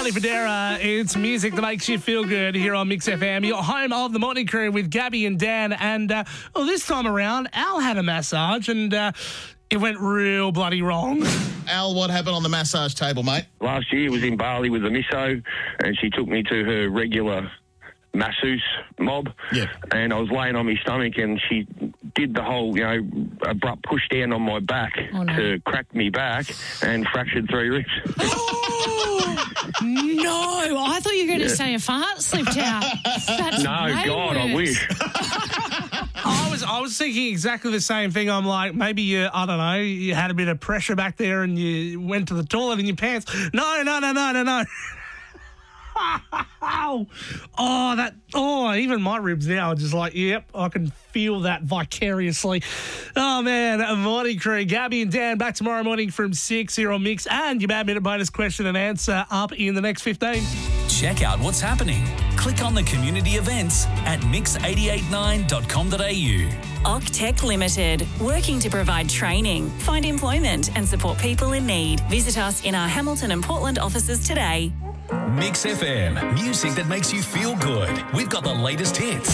Charlie Federa. It's music that makes you feel good here on Mix FM. You're home of the morning crew with Gabby and Dan. And this time around, Al had a massage and it went real bloody wrong. Al, what happened on the massage table, mate? Last year was in Bali with the misso, and she took me to her regular masseuse mob. Yeah. And I was laying on my stomach, and she did the whole, abrupt push down on my back to crack me back and fractured 3 ribs. No, I thought you were going to say a fart slipped out. That's No, way God, worse. I wish. I was thinking exactly the same thing. I'm like, maybe you had a bit of pressure back there and you went to the toilet in your pants. No. Even my ribs now are just like, yep, I can feel that vicariously. Oh, man, morning crew. Gabby and Dan back tomorrow morning from 6 here on Mix, and your Bad Minute bonus question and answer up in the next 15. Check out what's happening. Click on the community events at mix889.com.au. Octech Limited, working to provide training, find employment and support people in need. Visit us in our Hamilton and Portland offices today. Mix FM, music that makes you feel good. We've got the latest hits.